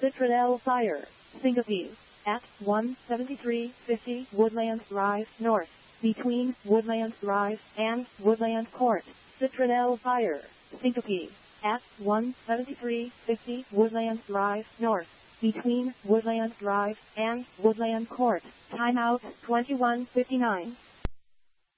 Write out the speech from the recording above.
Citradel Fire, Syncope, at 17350 Woodland Drive North, between Woodland Drive and Woodland Court. Citradel Fire, Syncope, at 17350 Woodland Drive North, between Woodland Drive and Woodland Court. Timeout 21:59.